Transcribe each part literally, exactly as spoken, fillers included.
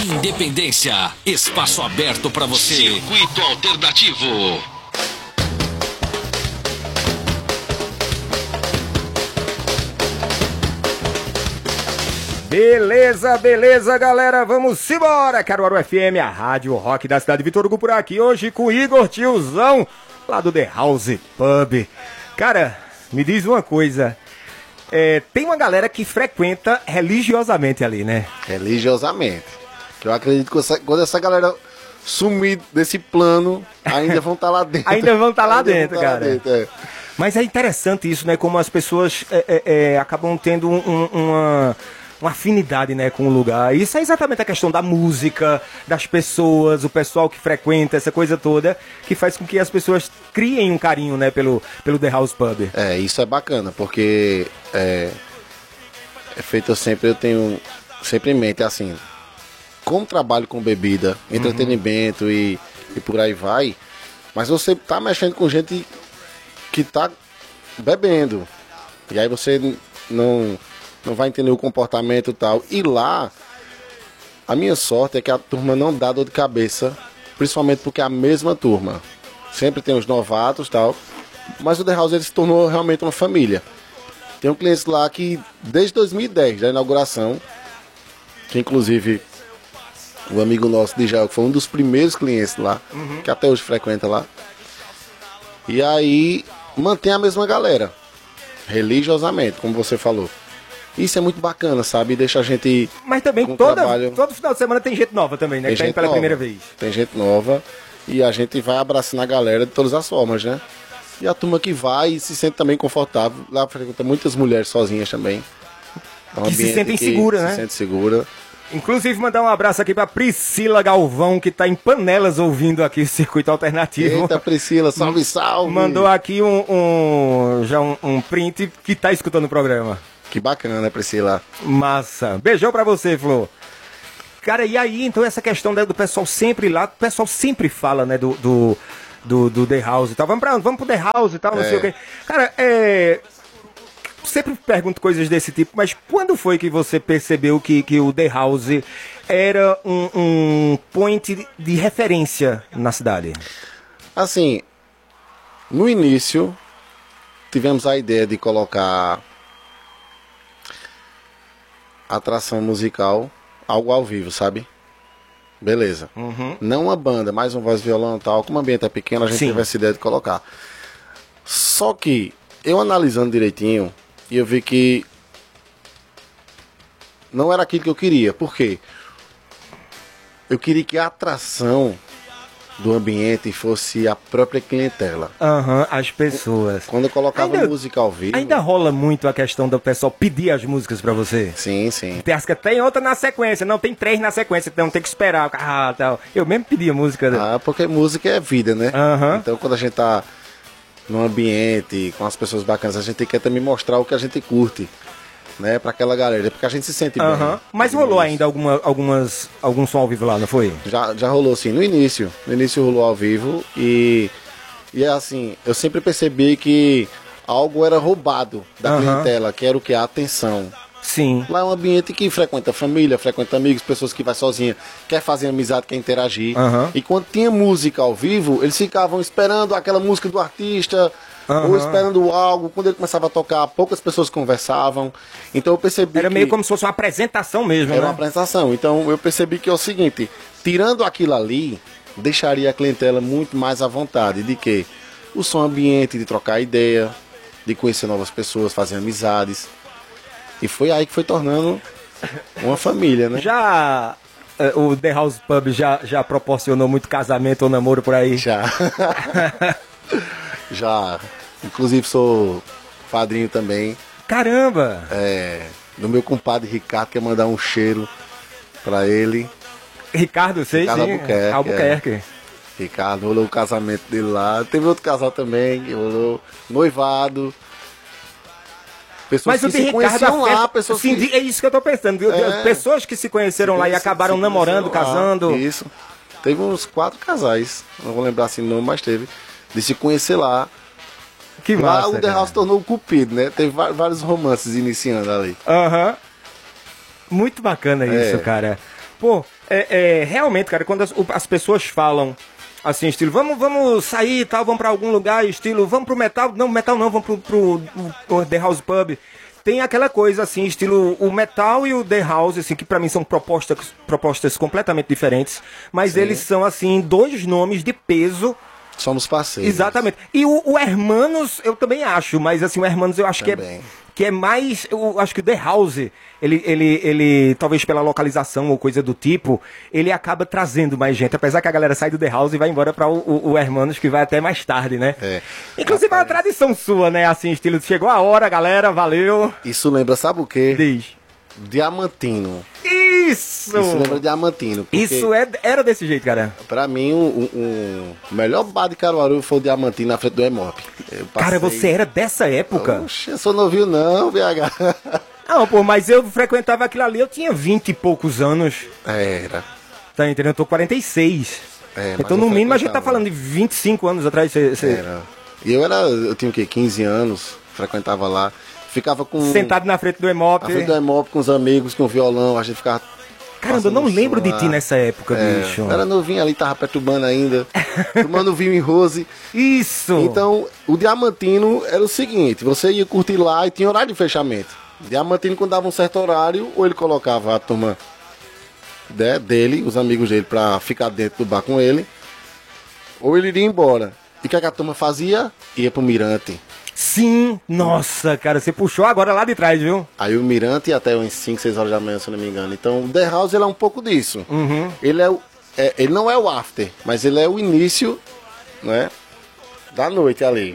Independência, espaço aberto para você. Circuito Alternativo. Beleza, beleza, galera, vamos embora, Caruaru F M, a rádio rock da cidade de Vitor Hugo por aqui, hoje com Igor Tiozão, lá do The House Pub. Cara, me diz uma coisa, é, tem uma galera que frequenta religiosamente ali, né? Religiosamente, que eu acredito que essa, quando essa galera sumir desse plano, ainda vão estar tá lá dentro. Ainda vão estar tá lá dentro, tá cara. Lá dentro, é. Mas é interessante isso, né, como as pessoas é, é, é, acabam tendo um, um, uma... uma afinidade, né, com o lugar. Isso é exatamente a questão da música, das pessoas, o pessoal que frequenta, essa coisa toda, que faz com que as pessoas criem um carinho, né, pelo, pelo The House Pub. É, isso é bacana, porque é, é feito sempre, eu tenho sempre em mente, assim, como trabalho com bebida, entretenimento uhum. e, e por aí vai, mas você tá mexendo com gente que tá bebendo, e aí você não... não vai entender o comportamento e tal. E lá, a minha sorte é que a turma não dá dor de cabeça, principalmente porque é a mesma turma. Sempre tem os novatos e tal, mas o The House ele se tornou realmente uma família. Tem um cliente lá que, desde dois mil e dez, da inauguração, que inclusive o amigo nosso, Djael, que foi um dos primeiros clientes lá, uhum. que até hoje frequenta lá. E aí, mantém a mesma galera, religiosamente, como você falou. Isso é muito bacana, sabe? Deixa a gente... Mas também toda, trabalho... todo final de semana tem gente nova também, né? Tem que tá indo pela nova. primeira vez. Tem gente nova e a gente vai abraçando a galera de todas as formas, né? E a turma que vai se sente também confortável. Lá frequenta muitas mulheres sozinhas também. É um que se sentem seguras, né? Se sente segura. Inclusive mandar um abraço aqui pra Priscila Galvão, que tá em Panelas ouvindo aqui o Circuito Alternativo. Eita, Priscila, salve, salve! Mandou aqui um, um, já um, um print que tá escutando o programa. Que bacana, Priscila. Massa. Beijão pra você, Flor. Cara, e aí, então, essa questão do pessoal sempre lá, o pessoal sempre fala, né, do, do, do, do The House e tal. Vamos, pra, vamos pro The House e tal, não é. sei o quê. Cara, é... sempre pergunto coisas desse tipo, mas quando foi que você percebeu que, que o The House era um, um point de referência na cidade? Assim, no início, tivemos a ideia de colocar... atração musical, algo ao vivo, sabe? Beleza. Uhum. Não uma banda, mais um voz e violão e tal. Como o ambiente é pequeno, a gente Sim. teve essa ideia de colocar. Só que, eu analisando direitinho, e eu vi que não era aquilo que eu queria. Por quê? Eu queria que a atração do ambiente fosse a própria clientela. Aham, uhum, as pessoas. Quando eu colocava ainda, música ao vivo... Ainda rola muito a questão do pessoal pedir as músicas pra você? Sim, sim. Tem, tem outra na sequência, não, tem três na sequência, então tem que esperar. Ah, tal. Eu mesmo pedia música. Ah, porque música é vida, né? Uhum. Então quando a gente tá num ambiente, com as pessoas bacanas, a gente quer também mostrar o que a gente curte. Né, pra aquela galera, porque a gente se sente uhum. bem. Mas rolou ainda alguma, algumas, algum som ao vivo lá, não foi? Já, já rolou sim, no início. No início rolou ao vivo e, e assim, eu sempre percebi que algo era roubado da uhum. clientela, que era o que? A atenção. Sim. Lá é um ambiente que frequenta família, frequenta amigos, pessoas que vai sozinha, quer fazer amizade, quer interagir. Uhum. E quando tinha música ao vivo, eles ficavam esperando aquela música do artista... Uhum. ou esperando algo, quando ele começava a tocar, poucas pessoas conversavam, então eu percebi Era que meio como se fosse uma apresentação mesmo, Era né? uma apresentação, então eu percebi que é o seguinte, tirando aquilo ali, deixaria a clientela muito mais à vontade, de que o som ambiente, de trocar ideia, de conhecer novas pessoas, fazer amizades, e foi aí que foi tornando uma família, né? Já... o The House Pub já, já proporcionou muito casamento ou namoro por aí? Já. Já. Inclusive sou padrinho também. Caramba! É. Do meu compadre Ricardo, quer mandar um cheiro pra ele. Ricardo, sei Ricardo sim. Albuquerque. Albuquerque. É. Ricardo, rolou o casamento dele lá. Teve outro casal também, que rolou noivado. Pessoas Mas que o se conheciam lá, pessoas sim, que... é isso que eu tô pensando. É, pessoas que se conheceram lá e acabaram namorando, casando. Isso. Teve uns quatro casais, não vou lembrar assim o nome, mas teve. De se conhecer lá. Que massa, lá o The House se tornou o Cupido, né? Teve vários romances iniciando ali. Aham. Uhum. Muito bacana isso, é. cara. Pô, é, é, realmente, cara, quando as, as pessoas falam assim, estilo, vamos, vamos sair e tal, vamos pra algum lugar, estilo, vamos pro metal, não, metal não, vamos pro, pro, pro The House Pub. Tem aquela coisa assim, estilo, o metal e o The House, assim, que pra mim são propostas, propostas completamente diferentes, mas Sim. eles são, assim, dois nomes de peso. Somos parceiros. Exatamente. E o, o Hermanos, eu também acho, mas assim, o Hermanos eu acho que é, que é mais, eu acho que o The House, ele, ele, ele, talvez pela localização ou coisa do tipo, ele acaba trazendo mais gente, apesar que a galera sai do The House e vai embora para o, o, o Hermanos, que vai até mais tarde, né? É. Inclusive Rapaz. É uma tradição sua, né? Assim, estilo, chegou a hora, galera, valeu. Isso lembra, sabe o quê? Diz. Diamantino. Isso! Isso lembra Diamantino. Isso é, era desse jeito, cara. Pra mim, o, o, o melhor bar de Caruaru foi o Diamantino na frente do Emop. Cara, você era dessa época? Oxe, eu sou novinho não, B H. Não, pô, mas eu frequentava aquilo ali, eu tinha vinte e poucos anos. Era. Tá entendendo? Eu tô com quarenta e seis. É, então, no mínimo, a gente tá falando de vinte e cinco anos atrás. Cê, cê... Era. E eu era, eu tinha o quê? quinze anos, frequentava lá. Ficava com... Sentado na frente do Emop. Na frente do Emop, com os amigos, com o violão, a gente ficava... Caramba, eu não lembro de ti nessa época, é, bicho. Eu era novinho ali, tava perturbando ainda, tomando vinho em Rose. Isso! Então, o Diamantino era o seguinte, você ia curtir lá e tinha horário de fechamento. O Diamantino, quando dava um certo horário, ou ele colocava a turma de, dele, os amigos dele, pra ficar dentro do bar com ele, ou ele iria embora. E o que, é que a turma fazia? Ia pro Mirante. Sim, nossa, cara, você puxou agora lá de trás, viu? Aí o Mirante ia até umas cinco, seis horas da manhã, se eu não me engano. Então o The House ele é um pouco disso. Uhum. Ele, é, o, é, ele não é o after, mas ele é o início, né, da noite ali.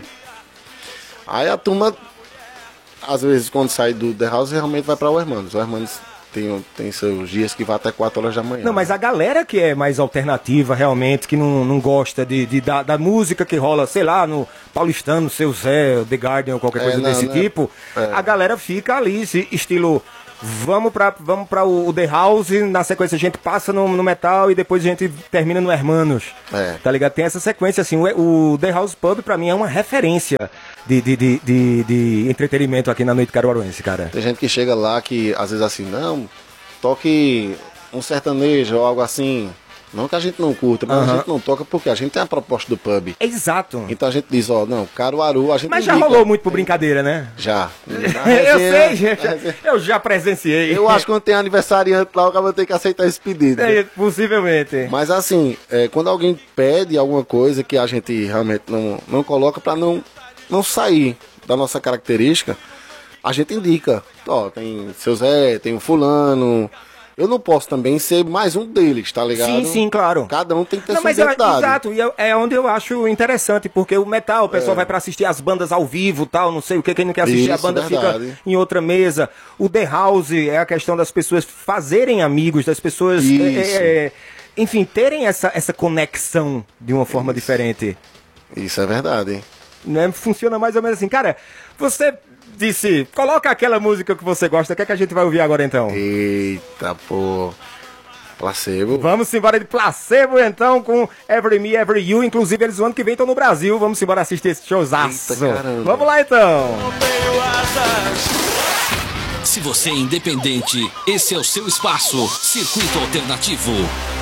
Aí a turma, às vezes quando sai do The House, realmente vai para o Hermanos. O Hermanos tem, tem seus dias que vai até quatro horas da manhã. Não, mas a galera que é mais alternativa, realmente, que não, não gosta de, de, da, da música que rola, sei lá, no Paulistano, Seu Zé, The Guardian ou qualquer coisa é, não, desse não tipo, é. A galera fica ali, estilo, vamos pra, vamos pra o, o The House, na sequência a gente passa no, no metal e depois a gente termina no Hermanos. É. Tá ligado? Tem essa sequência, assim, o, o The House Pub pra mim é uma referência de, de, de, de, de entretenimento aqui na noite caruaruense, cara. Tem gente que chega lá que às vezes assim, não, toque um sertanejo ou algo assim. Não que a gente não curta, mas uhum. a gente não toca porque a gente tem a proposta do pub. Exato. Então a gente diz, ó, não, Caruaru, a gente Mas já indica. rolou muito por brincadeira, né? Já. Eu sei, gente. Eu já presenciei. Eu acho que quando tem aniversariante lá, o cara vai ter que aceitar esse pedido. É, né? Possivelmente. Mas assim, é, quando alguém pede alguma coisa que a gente realmente não, não coloca pra não, não sair da nossa característica, a gente indica. Ó, tem Seu Zé, tem o fulano... Eu não posso também ser mais um deles, tá ligado? Sim, sim, claro. Cada um tem que ter não, sua mas identidade. Eu, exato, e eu, é onde eu acho interessante, porque o metal, o pessoal é. vai pra assistir as bandas ao vivo, tal, não sei o que, quem não quer assistir, Isso, a banda verdade. fica em outra mesa. O The House é a questão das pessoas fazerem amigos, das pessoas, é, é, enfim, terem essa, essa conexão de uma forma Isso. diferente. Isso é verdade. Né? Funciona mais ou menos assim. Cara, você... disse, coloca aquela música que você gosta, o que é que a gente vai ouvir agora então? Eita, pô. Placebo. Vamos embora de Placebo então com Every Me, Every You. Inclusive eles o ano que vem estão no Brasil. Vamos embora assistir esse showzaço. Eita, vamos lá então. Se você é independente, esse é o seu espaço. Circuito Alternativo.